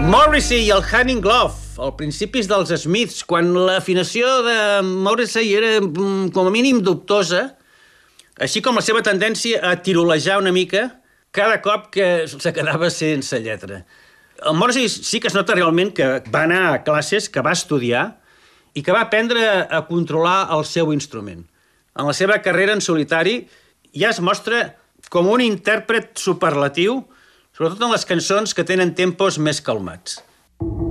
Morrissey i el Hand in Glove, als principis dels Smiths, quan l'afinació de Morrissey era com a mínim dubtosa, així com la seva tendència a tirolejar una mica cada cop que se quedava sense lletra. El Morrissey sí que es nota realment que va anar a classes, que va estudiar i que va aprendre a controlar el seu instrument. En la seva carrera en solitari ja es mostra com un intèrpret superlatiu, sobretot en les cançons que tenen tempos més calmats.